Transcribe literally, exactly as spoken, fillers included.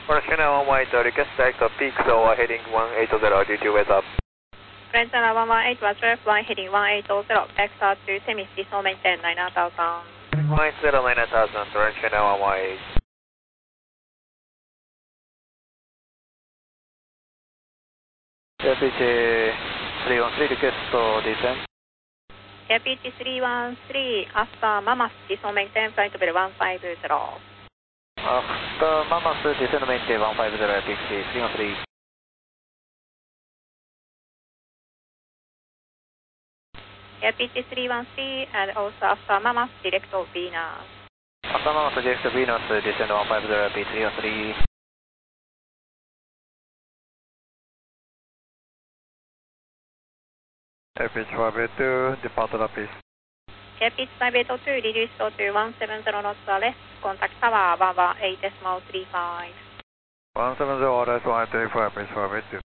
French one one eight, request takeoff peak over heading one eight zero, due to weather. French one one eight, Roger, flying heading one eight zero, vector to Temis, diesel maintain nine thousand. one eight zero, nine thousand, French one one eight. A P H three one three, request to descend. A P H three one three, after Mamas, diesel maintain flight level one five zero. After Mamas, descend maintain one five zero, A P H three one three. A P H three one three, and also after Mamas, direct to Venus. After Mamas, direct to Venus, descend one five zero, A P H three one three. A P H five eight two, depart rapid. A P H five eight two, reduce to one seven zero knots left, contact tower one one eight decimal three five. one seven zero, less one three five, A P H five eight two.